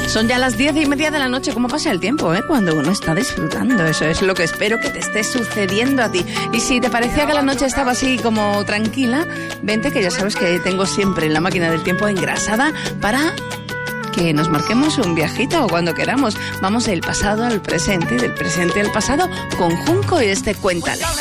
Son ya las 10:30 de la noche. ¿Cómo pasa el tiempo, cuando uno está disfrutando? Eso es lo que espero que te esté sucediendo a ti. Y si te parecía que la noche estaba así como tranquila, vente, que ya sabes que tengo siempre la máquina del tiempo engrasada para que nos marquemos un viajito o cuando queramos. Vamos del pasado al presente, del presente al pasado con Junco y Cuéntale.